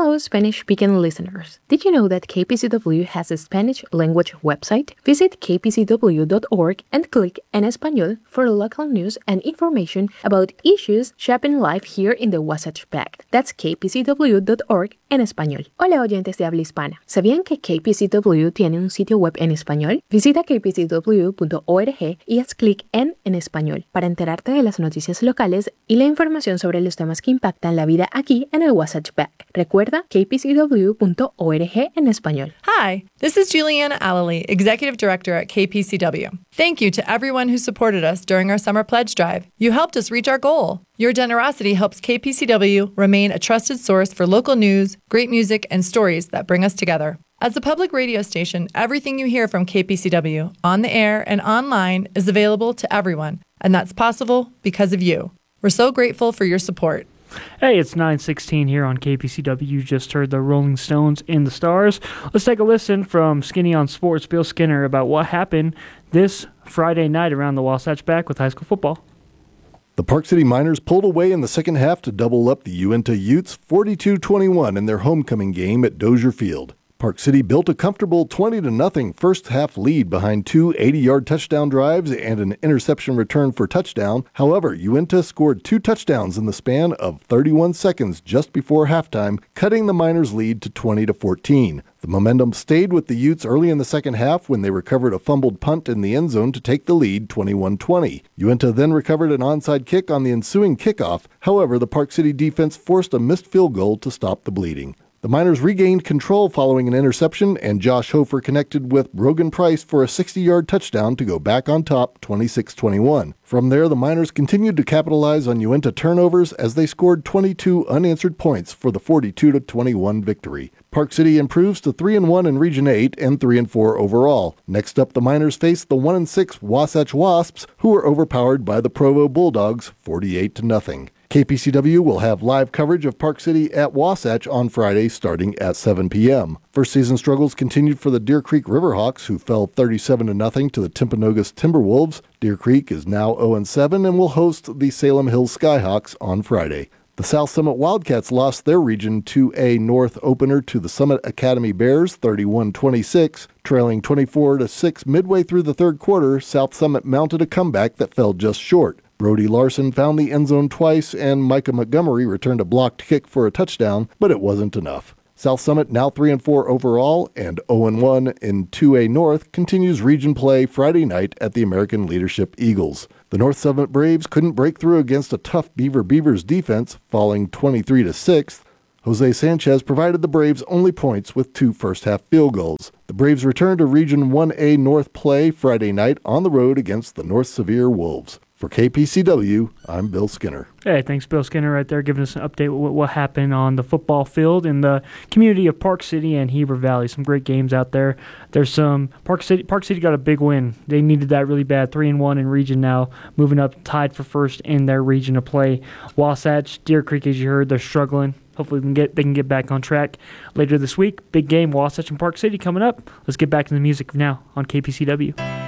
Hello, Spanish-speaking listeners. Did you know that KPCW has a Spanish language website? Visit kpcw.org and click En Español for local news and information about issues shaping life here in the Wasatch Pact. That's kpcw.org en español. Hola, oyentes de habla hispana. ¿Sabían que KPCW tiene un sitio web en español? Visita kpcw.org y haz clic en Español para enterarte de las noticias locales y la información sobre los temas que impactan la vida aquí en el Wasatch Pact. Recuerda kpcw.org en español. Hi, this is Juliana Allely, Executive Director at KPCW. Thank you to everyone who supported us during our summer pledge drive. You helped us reach our goal. Your generosity helps KPCW remain a trusted source for local news, great music, and stories that bring us together. As a public radio station, everything you hear from KPCW on the air and online is available to everyone, and that's possible because of you. We're so grateful for your support. Hey, it's 9:16 here on KPCW. You just heard the Rolling Stones in the Stars. Let's take a listen from Skinny on Sports, Bill Skinner, about what happened this Friday night around the Wasatch Back with high school football. The Park City Miners pulled away in the second half to double up the Uinta Utes 42-21 in their homecoming game at Dozier Field. Park City built a comfortable 20-0 first-half lead behind two 80-yard touchdown drives and an interception return for touchdown. However, Uinta scored two touchdowns in the span of 31 seconds just before halftime, cutting the Miners' lead to 20-14. The momentum stayed with the Utes early in the second half when they recovered a fumbled punt in the end zone to take the lead 21-20. Uinta then recovered an onside kick on the ensuing kickoff. However, the Park City defense forced a missed field goal to stop the bleeding. The Miners regained control following an interception, and Josh Hofer connected with Brogan Price for a 60-yard touchdown to go back on top 26-21. From there, the Miners continued to capitalize on Uinta turnovers as they scored 22 unanswered points for the 42-21 victory. Park City improves to 3-1 in Region 8 and 3-4 overall. Next up, the Miners face the 1-6 Wasatch Wasps, who were overpowered by the Provo Bulldogs 48-0. KPCW will have live coverage of Park City at Wasatch on Friday starting at 7 p.m. First season struggles continued for the Deer Creek Riverhawks, who fell 37-0 to the Timpanogos Timberwolves. Deer Creek is now 0-7 and will host the Salem Hills Skyhawks on Friday. The South Summit Wildcats lost their Region 2A North opener to the Summit Academy Bears 31-26. Trailing 24-6 midway through the third quarter, South Summit mounted a comeback that fell just short. Brody Larson found the end zone twice, and Micah Montgomery returned a blocked kick for a touchdown, but it wasn't enough. South Summit, now 3-4 overall and 0-1 in 2A North, continues region play Friday night at the American Leadership Eagles. The North Summit Braves couldn't break through against a tough Beavers defense, falling 23-6. Jose Sanchez provided the Braves only points with two first-half field goals. The Braves returned to Region 1A North play Friday night on the road against the North Sevier Wolves. For KPCW, I'm Bill Skinner. Hey, thanks, Bill Skinner, right there, giving us an update with what happened on the football field in the community of Park City and Heber Valley. Some great games out there. There's some Park City got a big win. They needed that really bad. 3-1 in region now, moving up, tied for first in their region to play. Wasatch, Deer Creek, as you heard, they're struggling. Hopefully they can get back on track later this week. Big game, Wasatch and Park City coming up. Let's get back to the music now on KPCW.